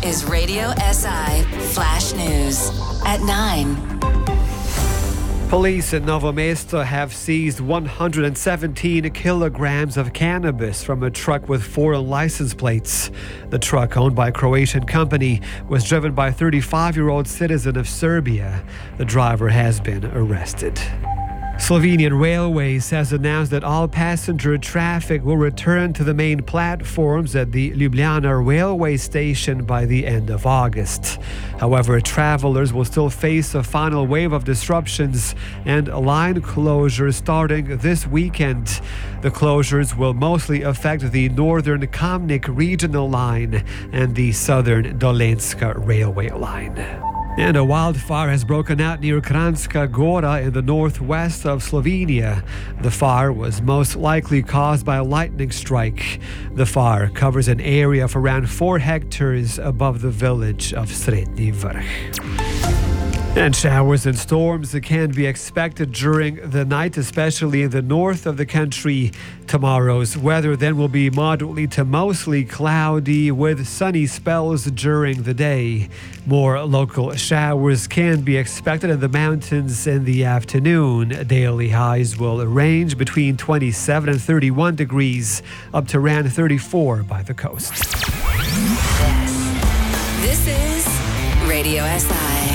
is Radio SI Flash News at 9. Police in Novo Mesto have seized 117 kilograms of cannabis from a truck with foreign license plates. The truck, owned by a Croatian company, was driven by a 35-year-old citizen of Serbia. The driver has been arrested. Slovenian Railways has announced that all passenger traffic will return to the main platforms at the Ljubljana railway station by the end of August. However, travelers will still face a final wave of disruptions and line closures starting this weekend. The closures will mostly affect the northern Kamnik regional line and the southern Dolenjska railway line. And a wildfire has broken out near Kranjska Gora in the northwest of Slovenia. The fire was most likely caused by a lightning strike. The fire covers an area of around 4 hectares above the village of Srednji Vrh. And showers and storms can be expected during the night, especially in the north of the country. Tomorrow's weather then will be moderately to mostly cloudy with sunny spells during the day. More local showers can be expected in the mountains in the afternoon. Daily highs will range between 27 and 31 degrees, up to around 34 by the coast. This is Radio SI.